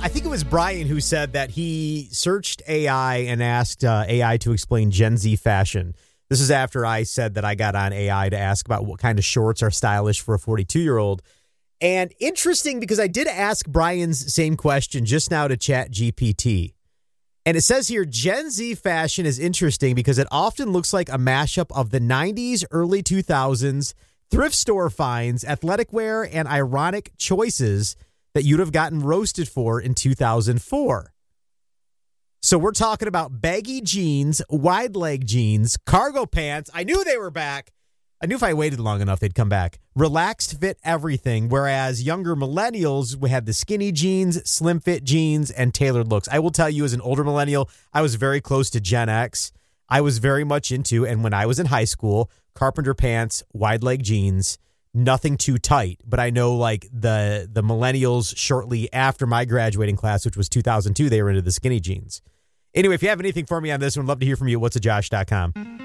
I think it was Brian who said that he searched AI and asked AI to explain Gen Z fashion. This is after I said that I got on AI to ask about what kind of shorts are stylish for a 42-year-old. And interesting because I did ask Brian's same question just now to ChatGPT. And it says here, Gen Z fashion is interesting because it often looks like a mashup of the 90s, early 2000s, thrift store finds, athletic wear, and ironic choices that you'd have gotten roasted for in 2004. So we're talking about baggy jeans, wide leg jeans, cargo pants. I knew they were back. I knew if I waited long enough, they'd come back. Relaxed fit everything, whereas younger millennials, we had the skinny jeans, slim fit jeans, and tailored looks. I will tell you, as an older millennial, I was very close to Gen X. I was very much into, and when I was in high school, carpenter pants, wide leg jeans, nothing too tight. But I know like the millennials shortly after my graduating class, which was 2002, they were into the skinny jeans. Anyway, if you have anything for me on this one, I'd love to hear from you at whatsajosh.com.